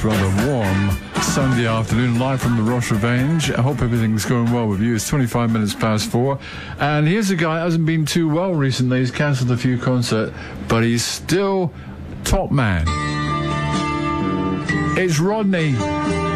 rather warm Sunday afternoon, live from the Roche Revenge. I hope everything's going well with you. It's 25 minutes past 4. And here's a guy who hasn't been too well recently. He's cancelled a few concerts, but he's still top man. It's Rodney.